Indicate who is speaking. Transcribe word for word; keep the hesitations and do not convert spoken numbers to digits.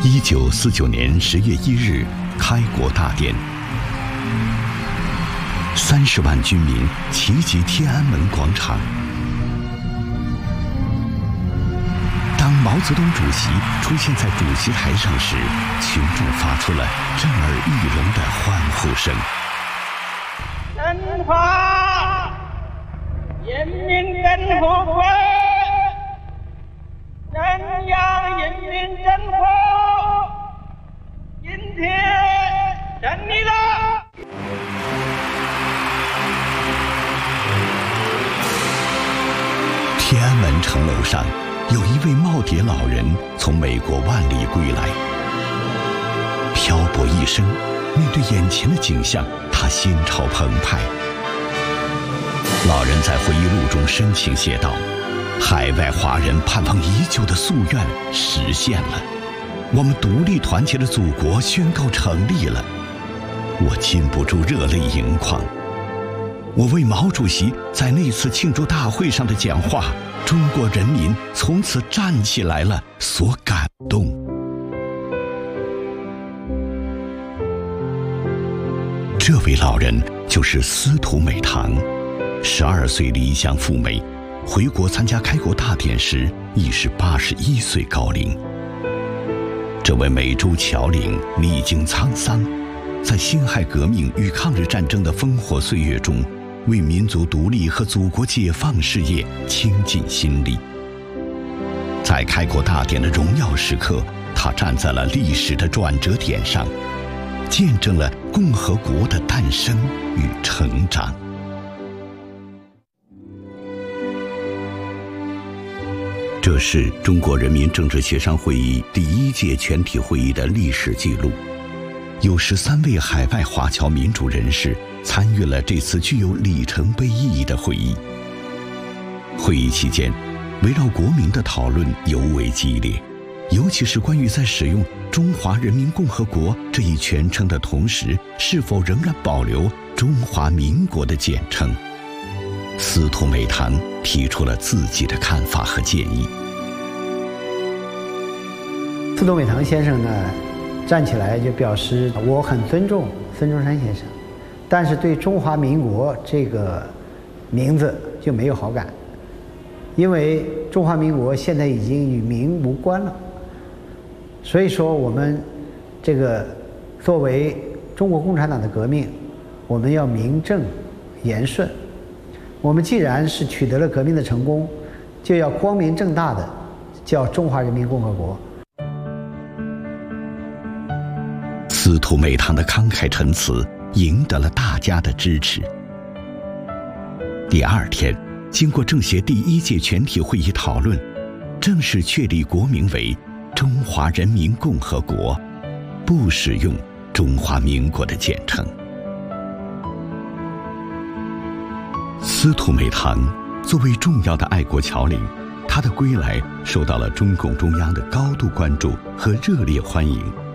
Speaker 1: 一九四九年十月一日，开国大典，三十万军民齐集天安门广场。当毛泽东主席出现在主席台上时，群众发出了震耳欲聋的欢呼声。
Speaker 2: 中华人民共和国中央人民政府今天胜利了！
Speaker 1: 天安门城楼上，有一位耄耋老人从美国万里归来，漂泊一生，面对眼前的景象，他心潮澎湃。老人在回忆录中深情写道：海外华人盼望已久的夙愿实现了，我们独立团结的祖国宣告成立了。我禁不住热泪盈眶。我为毛主席在那次庆祝大会上的讲话“中国人民从此站起来了”所感动。这位老人就是司徒美堂，十二岁离乡赴美，回国参加开国大典时已是八十一岁高龄。这位美洲侨领历经沧桑，在辛亥革命与抗日战争的烽火岁月中，为民族独立和祖国解放事业倾尽心力。在开国大典的荣耀时刻，他站在了历史的转折点上，见证了共和国的诞生与成长。这是中国人民政治协商会议第一届全体会议的历史记录，有十三位海外华侨民主人士参与了这次具有里程碑意义的会议。会议期间，围绕国名的讨论尤为激烈，尤其是关于在使用中华人民共和国这一全称的同时，是否仍然保留中华民国的简称。司徒美堂提出了自己的看法和建议。
Speaker 3: 司徒美堂先生呢，站起来就表示我很尊重孙中山先生，但是对中华民国这个名字就没有好感，因为中华民国现在已经与民无关了。所以说我们这个作为中国共产党的革命，我们要名正言顺。我们既然是取得了革命的成功，就要光明正大的叫中华人民共和国。
Speaker 1: 司徒美堂的慷慨陈词赢得了大家的支持。第二天，经过政协第一届全体会议讨论，正式确立国名为中华人民共和国，不使用中华民国的简称。司徒美堂作为重要的爱国侨领，他的归来受到了中共中央的高度关注和热烈欢迎。